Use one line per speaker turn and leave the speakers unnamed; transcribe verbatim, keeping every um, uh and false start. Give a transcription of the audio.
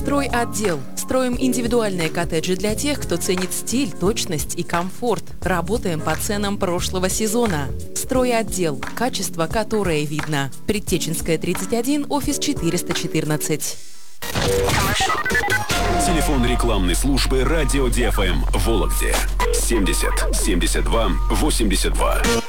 Стройотдел. Строим индивидуальные коттеджи для тех, кто ценит стиль, точность и комфорт. Работаем по ценам прошлого сезона. Стройотдел. Качество, которое видно. Предтеченская, тридцать один, офис четыреста четырнадцать.
Телефон рекламной службы радио ди эф эм Вологде семьдесят семьдесят два восемьдесят два.